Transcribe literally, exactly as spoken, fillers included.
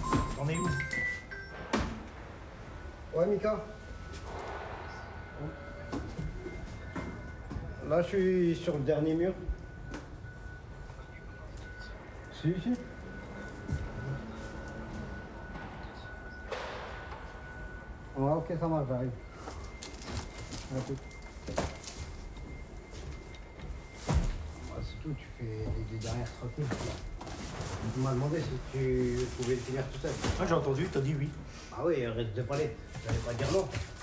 T'en es où? Ouais, Mika. Là, je suis sur le dernier mur. Si, si. Ouais, ok, ça marche, j'arrive. À tout. Ouais, c'est tout, tu fais les deux dernières tranquilles. Tu m'as demandé si tu pouvais le finir tout seul. Ah, j'ai entendu, t'as dit oui. Ah oui, arrête de parler. J'allais pas dire non.